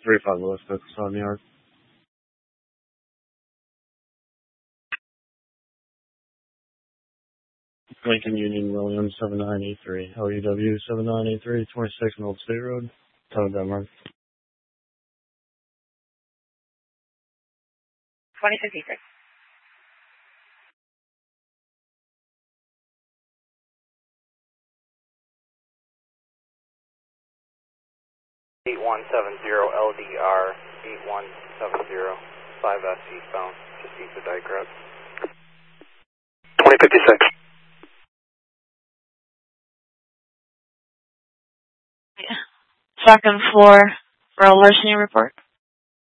35 Lewis, New York. Lincoln Union Williams 7983, LUW 7983, 26 Mill State Road, Town of Denmark. 2056. LDR 8170 5S eastbound, just east of Dyke Road. 2056. Second floor for a larceny report.